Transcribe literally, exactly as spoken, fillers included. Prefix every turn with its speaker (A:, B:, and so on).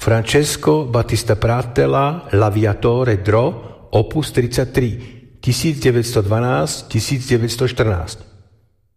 A: Francesco Battista Pratella, L'aviatore Dro, opus tridsaťtri, devätnásť dvanásť devätnásť štrnásť.